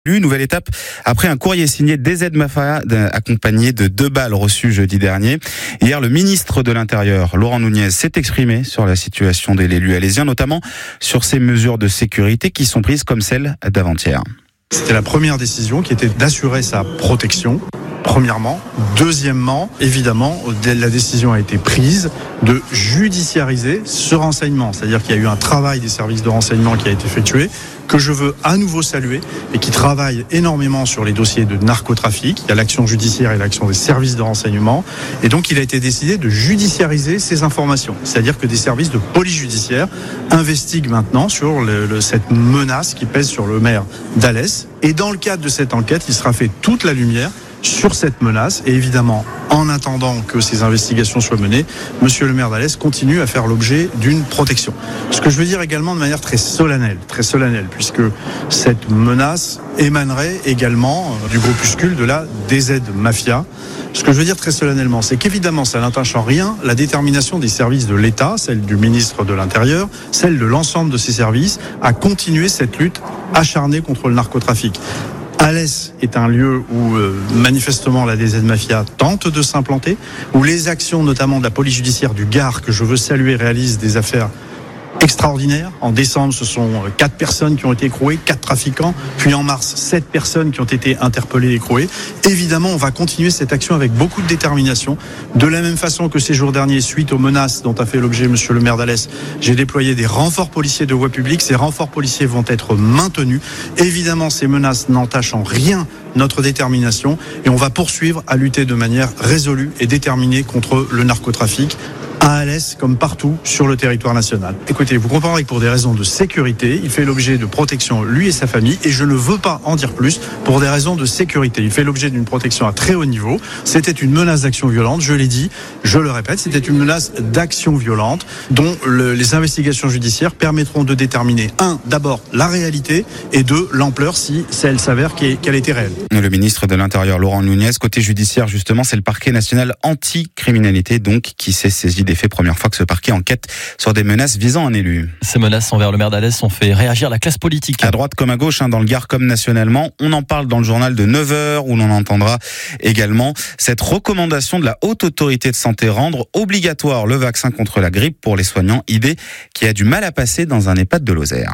Nouvelle étape après un courrier signé DZ Mafia accompagné de 2 balles reçues jeudi dernier. Hier, le ministre de l'Intérieur, Laurent Nunez, s'est exprimé sur la situation de l'élu alésien, notamment sur ces mesures de sécurité qui sont prises comme celle d'avant-hier. C'était la première décision qui était d'assurer sa protection. Premièrement. Deuxièmement, évidemment, la décision a été prise de judiciariser ce renseignement. C'est-à-dire qu'il y a eu un travail des services de renseignement qui a été effectué, que je veux à nouveau saluer et qui travaille énormément sur les dossiers de narcotrafic. Il y a l'action judiciaire et l'action des services de renseignement. Et donc, il a été décidé de judiciariser ces informations. C'est-à-dire que des services de police judiciaire investiguent maintenant sur cette menace qui pèse sur le maire d'Alès. Et dans le cadre de cette enquête, il sera fait toute la lumière sur cette menace. Et évidemment, en attendant que ces investigations soient menées, monsieur le maire d'Alès continue à faire l'objet d'une protection. Ce que je veux dire également de manière très solennelle, puisque cette menace émanerait également du groupuscule de la DZ Mafia. Ce que je veux dire très solennellement, c'est qu'évidemment, ça n'entache en rien la détermination des services de l'État, celle du ministre de l'Intérieur, celle de l'ensemble de ces services, à continuer cette lutte acharnée contre le narcotrafic. Alès est un lieu où manifestement la DZ Mafia tente de s'implanter, où les actions notamment de la police judiciaire du Gard, que je veux saluer, réalisent des affaires extraordinaires. En décembre, ce sont 4 personnes qui ont été écrouées, 4 trafiquants, puis en mars, 7 personnes qui ont été interpellées et écrouées. Évidemment, on va continuer cette action avec beaucoup de détermination. De la même façon que ces jours derniers, suite aux menaces dont a fait l'objet monsieur le maire d'Alès, j'ai déployé des renforts policiers de voie publique. Ces renforts policiers vont être maintenus. Évidemment, ces menaces n'entachent en rien notre détermination et on va poursuivre à lutter de manière résolue et déterminée contre le narcotrafic à Alès comme partout sur le territoire national. Écoutez, vous comprendrez que pour des raisons de sécurité, il fait l'objet de protection, lui et sa famille, et je ne veux pas en dire plus pour des raisons de sécurité. Il fait l'objet d'une protection à très haut niveau. C'était une menace d'action violente, je l'ai dit, je le répète, c'était une menace d'action violente dont les investigations judiciaires permettront de déterminer, 1, d'abord la réalité, et 2, l'ampleur si elle s'avère qu'elle était réelle. Le ministre de l'Intérieur, Laurent Nunez, côté judiciaire justement, c'est le parquet national anti-criminalité donc qui s'est saisi des faits. Première fois que ce parquet enquête sur des menaces visant un élu. Ces menaces envers le maire d'Alès ont fait réagir la classe politique. À droite comme à gauche, dans le Gard comme nationalement. On en parle dans le journal de 9h où l'on entendra également cette recommandation de la Haute Autorité de Santé, rendre obligatoire le vaccin contre la grippe pour les soignants, idée qui a du mal à passer dans un EHPAD de Lozère.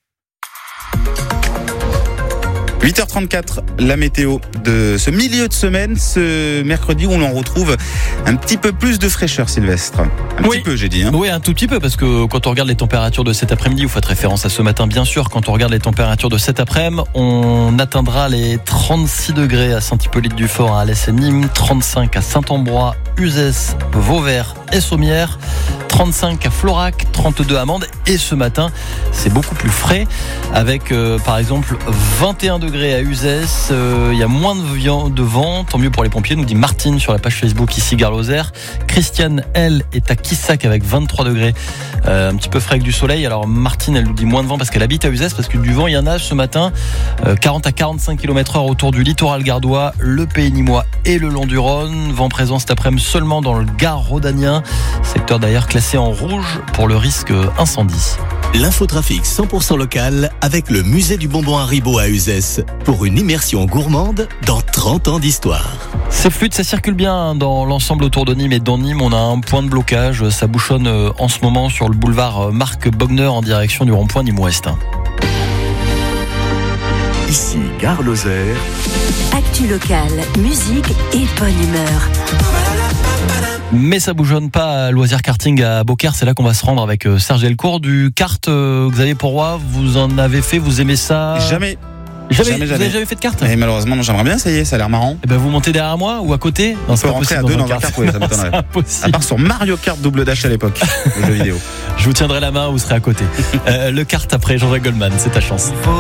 8h34, la météo de ce milieu de semaine, ce mercredi où l'on retrouve un petit peu plus de fraîcheur, Sylvestre. Un petit peu, j'ai dit. Oui, un tout petit peu, parce que quand on regarde les températures de cet après-midi, vous faites référence à ce matin, bien sûr, quand on regarde les températures de cet après-midi, on atteindra les 36 degrés à Saint-Hippolyte-du-Fort, à Alès et Nîmes, 35 à Saint-Ambrois, Uzès, Vauvert et Sommières, 35 à Florac, 32 à Mende, et ce matin, c'est beaucoup plus frais, avec par exemple 21 degrés à Uzès, il y a moins de vent, tant mieux pour les pompiers, nous dit Martine sur la page Facebook ici Gare Lozère. Christiane, elle, est à Quissac avec 23 degrés, un petit peu frais avec du soleil. Alors Martine, elle nous dit moins de vent parce qu'elle habite à Uzès, parce que du vent, il y en a ce matin, 40 à 45 km/h autour du littoral gardois, le Pays Nîmois et le long du Rhône. Vent présent cet après-midi seulement dans le Gard rhodanien, secteur d'ailleurs classé en rouge pour le risque incendie. L'infotrafic 100% local avec le musée du bonbon Haribo à Uzès pour une immersion gourmande dans 30 ans d'histoire. C'est fluide, ça circule bien dans l'ensemble autour de Nîmes, et dans Nîmes, on a un point de blocage. Ça bouchonne en ce moment sur le boulevard Marc Bogner en direction du rond-point Nîmes-Ouest. Ici, Gare Lozère. Actu locale, musique et bonne humeur. Mais ça bougeonne pas à Loisirs Karting à Beaucaire, c'est là qu'on va se rendre avec Serge Delcourt. Du kart, Xavier Pourroy, vous en avez fait, vous aimez ça? Jamais. Vous avez jamais fait de kart? Et malheureusement, non, j'aimerais bien essayer, ça a l'air marrant. Et ben vous montez derrière moi ou à côté? On peut rentrer à deux dans un kart, oui, ça m'étonnerait. C'est impossible. À part sur Mario Kart Double Dash à l'époque, le jeu vidéo. Je vous tiendrai la main, vous serez à côté. Le kart après Jean-Jacques Goldman, c'est ta chance.